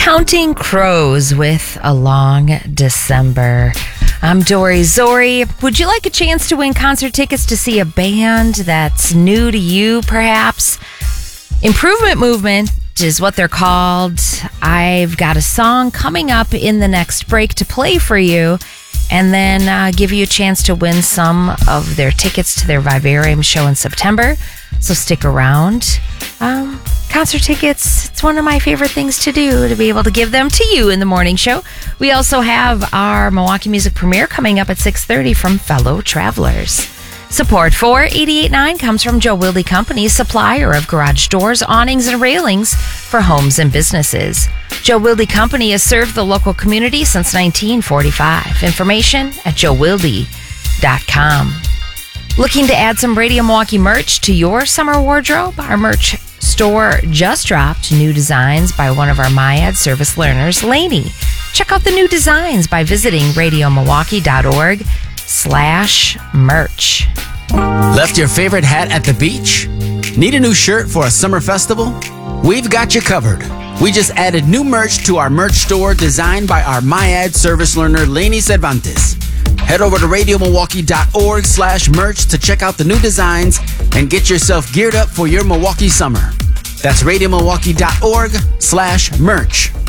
Counting Crows with A Long December. I'm Dory Zori. Would you like a chance to win concert tickets to see a band that's new to you, perhaps? Improvement Movement is what they're called. I've got a song coming up in the next break to play for you, and then give you a chance to win some of their tickets to their Vivarium show in September. So stick around. Concert tickets, it's one of my favorite things to do, to be able to give them to you in the morning show. We also have our Milwaukee Music Premiere coming up at 6:30 from Fellow Travelers. Support for 88.9 comes from Joe Wilde Company, supplier of garage doors, awnings, and railings for homes and businesses. Joe Wilde Company has served the local community since 1945. Information at joewilde.com. Looking to add some Radio Milwaukee merch to your summer wardrobe? Our merch store just dropped new designs by one of our MyAd service learners, Lainey. Check out the new designs by visiting radiomilwaukee.org/merch. Left your favorite hat at the beach? Need a new shirt for a summer festival? We've got you covered. We just added new merch to our merch store designed by our MyAd service learner, Lainey Cervantes. Head over to radiomilwaukee.org/merch to check out the new designs and get yourself geared up for your Milwaukee summer. That's radiomilwaukee.org/merch.